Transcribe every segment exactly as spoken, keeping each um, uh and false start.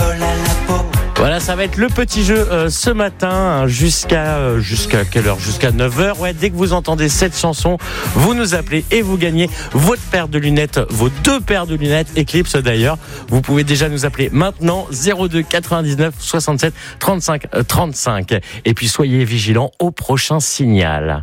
colle à la peau. Voilà, ça va être le petit jeu euh, ce matin jusqu'à euh, jusqu'à quelle heure ? Jusqu'à neuf heures. Ouais, dès que vous entendez cette chanson, vous nous appelez et vous gagnez votre paire de lunettes, vos deux paires de lunettes Eclipse d'ailleurs. Vous pouvez déjà nous appeler maintenant zéro deux quatre-vingt-dix-neuf soixante-sept trente-cinq trente-cinq. Et puis soyez vigilants au prochain signal.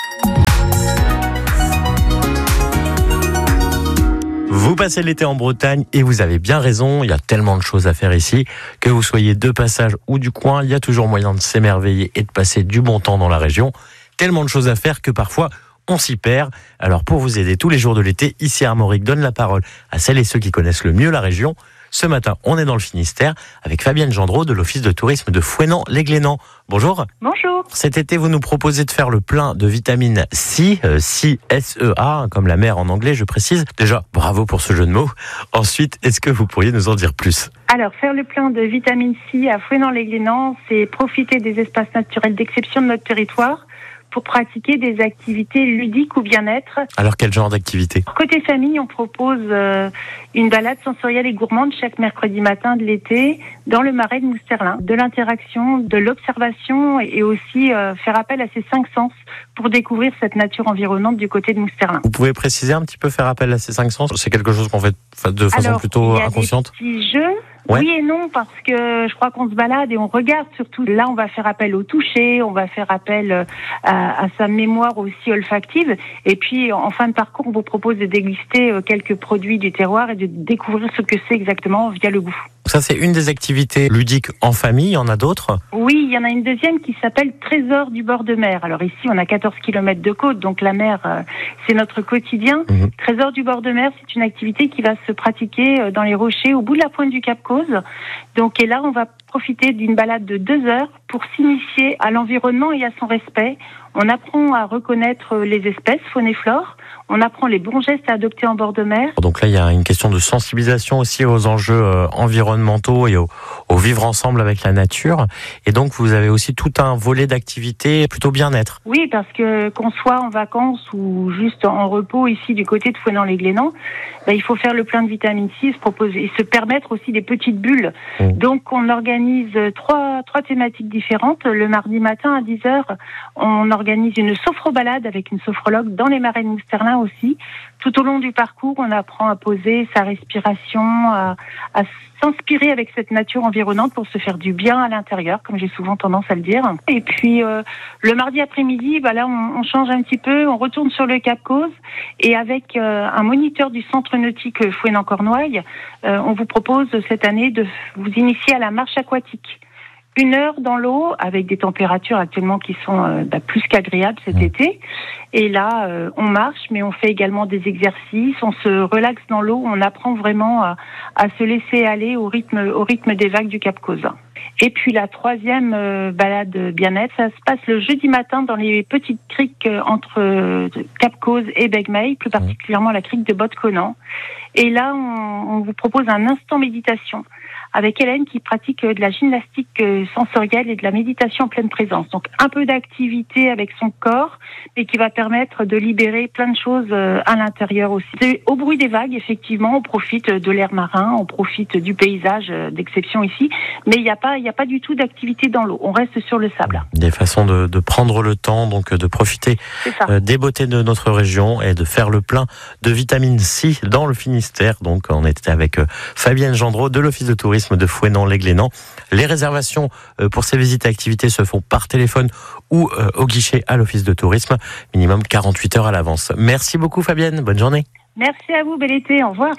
Vous passez l'été en Bretagne et vous avez bien raison, il y a tellement de choses à faire ici, que vous soyez de passage ou du coin, il y a toujours moyen de s'émerveiller et de passer du bon temps dans la région. Tellement de choses à faire que parfois on s'y perd. Alors pour vous aider tous les jours de l'été, ici Armorique donne la parole à celles et ceux qui connaissent le mieux la région. Ce matin, on est dans le Finistère avec Fabienne Gendreau de l'Office de tourisme de Fouesnant-les-Glénans. Bonjour. Bonjour. Cet été, vous nous proposez de faire le plein de vitamine C, euh, C, S E A, comme la mer en anglais, je précise. Déjà, bravo pour ce jeu de mots. Ensuite, est-ce que vous pourriez nous en dire plus ? Alors, faire le plein de vitamine C à Fouesnant-les-Glénans, c'est profiter des espaces naturels d'exception de notre territoire pour pratiquer des activités ludiques ou bien-être. Alors, quel genre d'activité ? Côté famille, on propose euh, une balade sensorielle et gourmande chaque mercredi matin de l'été dans le marais de Mousterlin. De l'interaction, de l'observation et aussi euh, faire appel à ses cinq sens pour découvrir cette nature environnante du côté de Mousterlin. Vous pouvez préciser un petit peu, faire appel à ces cinq sens ? C'est quelque chose qu'on fait de façon Alors, plutôt il y a inconsciente ? des petits jeux. Ouais. Oui et non, parce que je crois qu'on se balade et on regarde surtout. Là, on va faire appel au toucher, on va faire appel à, à sa mémoire aussi olfactive. Et puis, en fin de parcours, on vous propose de déguster quelques produits du terroir et de découvrir ce que c'est exactement via le goût. Ça, c'est une des activités ludiques en famille. Il y en a d'autres ? Oui, il y en a une deuxième qui s'appelle Trésor du bord de mer. Alors ici, on a quatorze kilomètres de côte, donc la mer, euh, c'est notre quotidien. Mmh. Trésor du bord de mer, c'est une activité qui va se pratiquer dans les rochers au bout de la pointe du Cap Cause. Donc, et là, on va profiter d'une balade de deux heures pour s'initier à l'environnement et à son respect. On apprend à reconnaître les espèces, faune et flore. On apprend les bons gestes à adopter en bord de mer. Donc là, il y a une question de sensibilisation aussi aux enjeux euh, environnementaux et au, au vivre ensemble avec la nature. Et donc, vous avez aussi tout un volet d'activités plutôt bien-être. Oui, parce que qu'on soit en vacances ou juste en repos ici du côté de Fouesnant-les-Glénans, ben, il faut faire le plein de vitamine C, se proposer et se permettre aussi des petites bulles. Mmh. Donc, on organise trois trois thématiques différentes. Le mardi matin à dix heures, on organise une sophrobalade avec une sophrologue dans les marais de Mousterlin aussi. Tout au long du parcours, on apprend à poser sa respiration, à, à s'inspirer avec cette nature environnante pour se faire du bien à l'intérieur, comme j'ai souvent tendance à le dire. Et puis, euh, le mardi après-midi, bah là, on, on change un petit peu, on retourne sur le Cap Cause et avec euh, un moniteur du centre nautique Fouesnant-Cornouailles, euh, on vous propose cette année de vous initier à la marche aquatique. Une heure dans l'eau avec des températures actuellement qui sont euh, bah, plus qu'agréables cet mmh. été. Et là, euh, on marche, mais on fait également des exercices. On se relaxe dans l'eau. On apprend vraiment à, à se laisser aller au rythme, au rythme des vagues du Cap Cause. Et puis la troisième euh, balade bien-être, ça se passe le jeudi matin dans les petites criques euh, entre euh, Cap Cause et Begmey, plus particulièrement la crique de Botte-Conan. Et là, on, on vous propose un instant méditation avec Hélène qui pratique de la gymnastique sensorielle et de la méditation en pleine présence. Donc un peu d'activité avec son corps, mais qui va permettre de libérer plein de choses à l'intérieur aussi. C'est au bruit des vagues, effectivement, on profite de l'air marin, on profite du paysage d'exception ici, mais il n'y a pas, il n'y a pas du tout d'activité dans l'eau. On reste sur le sable. Des façons de, de prendre le temps, donc de profiter des beautés de notre région et de faire le plein de vitamine C dans le Finistère. Donc on était avec Fabienne Gendreau de l'Office de tourisme de Fouesnant-les-Glénans. Les réservations pour ces visites et activités se font par téléphone ou au guichet à l'Office de tourisme, minimum quarante-huit heures à l'avance. Merci beaucoup Fabienne, bonne journée. Merci à vous, bel été, au revoir.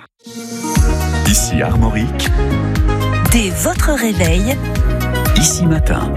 Ici Armorique. Dès votre réveil, ici matin.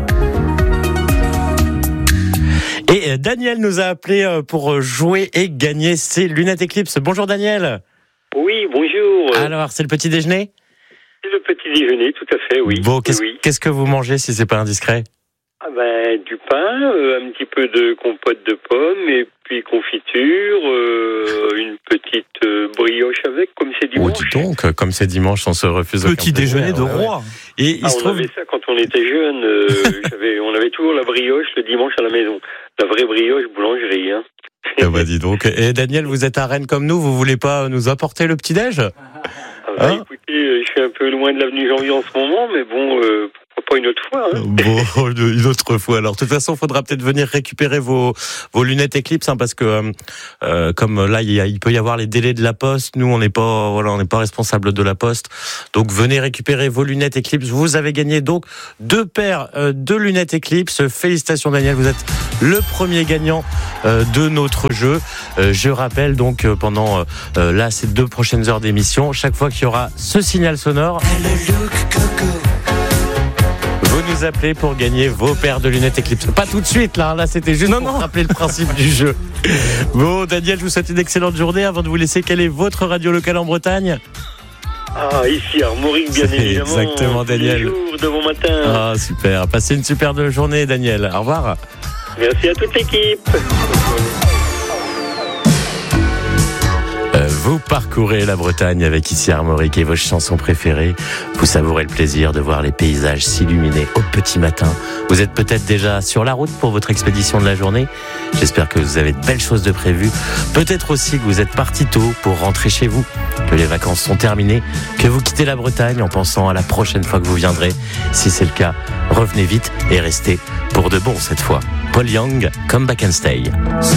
Et Daniel nous a appelé pour jouer et gagner ses lunettes Eclipse. Bonjour Daniel. Oui, bonjour. Alors, c'est le petit déjeuner ? C'est le petit déjeuner, tout à fait, oui. Bon, qu'est-ce, oui. qu'est-ce que vous mangez si c'est pas indiscret ? Ah ben, du pain, euh, un petit peu de compote de pommes, et puis confiture, euh, une petite euh, brioche avec, comme c'est dimanche. Oh, dis donc, comme c'est dimanche, on se refuse aucun Petit déjeuner de roi. Ouais. Et il ah, se on trouve... avait ça quand on était jeune, euh, j'avais, on avait toujours la brioche le dimanche à la maison. La vraie brioche boulangerie, hein. Ah bah dis donc. Et Daniel, vous êtes à Rennes comme nous, vous voulez pas nous apporter le petit-déj ? Ah bah, hein écoutez, je suis un peu loin de l'avenue Janvier en ce moment, mais bon, euh, pourquoi pas une autre fois. Hein. Bon, une autre fois. Alors, de toute façon, il faudra peut-être venir récupérer vos vos lunettes Eclipse, hein, parce que euh, comme là, il, y a, il peut y avoir les délais de la Poste. Nous, on n'est pas, voilà, on n'est pas responsable de la Poste. Donc, venez récupérer vos lunettes Eclipse. Vous avez gagné donc deux paires euh, de lunettes Eclipse. Félicitations, Daniel. Vous êtes le premier gagnant euh, de notre jeu. Euh, je rappelle donc euh, pendant euh, là ces deux prochaines heures d'émission, chaque fois qu'il y aura ce signal sonore, vous nous appelez pour gagner vos paires de lunettes Eclipse. Pas tout de suite là, là c'était juste non, pour non. rappeler le principe du jeu. Bon, Daniel, je vous souhaite une excellente journée. Avant de vous laisser, quelle est votre radio locale en Bretagne ? Ah, ici Armorique, bien C'est évidemment. Exactement, Daniel. Tous les jours de bon matin. Ah, super. Passez une super journée, Daniel. Au revoir. Merci à toute l'équipe. Euh, vous parcourez la Bretagne avec Ici Armorique et vos chansons préférées. Vous savourez le plaisir de voir les paysages s'illuminer au petit matin. Vous êtes peut-être déjà sur la route pour votre expédition de la journée. J'espère que vous avez de belles choses de prévues. Peut-être aussi que vous êtes parti tôt pour rentrer chez vous, que les vacances sont terminées, que vous quittez la Bretagne en pensant à la prochaine fois que vous viendrez. Si c'est le cas, revenez vite et restez pour de bon cette fois. Paul Young, Come Back and Stay.